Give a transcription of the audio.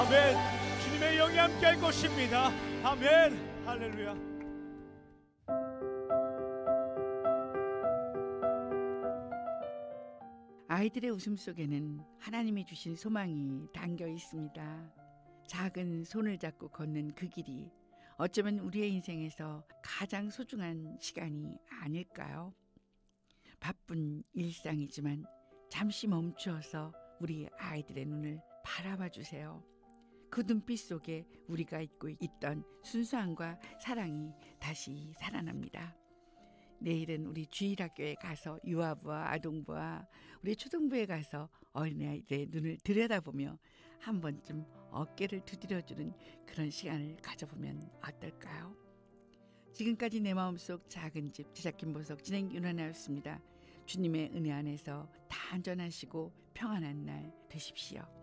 아멘. 주님의 영이 함께 할 것입니다. 아멘. 할렐루야. 아이들의 웃음 속에는 하나님이 주신 소망이 담겨 있습니다. 작은 손을 잡고 걷는 그 길이 어쩌면 우리의 인생에서 가장 소중한 시간이 아닐까요? 바쁜 일상이지만 잠시 멈추어서 우리 아이들의 눈을 바라봐 주세요. 그 눈빛 속에 우리가 잊고 있던 순수함과 사랑이 다시 살아납니다. 내일은 우리 주일학교에 가서 유아부와 아동부와 우리 초등부에 가서 어린아이들의 눈을 들여다보며 한 번쯤 어깨를 두드려주는 그런 시간을 가져보면 어떨까요? 지금까지 내 마음속 작은 집 제작 김보석 진행 윤하나였습니다. 주님의 은혜 안에서 다 안전하시고 평안한 날 되십시오.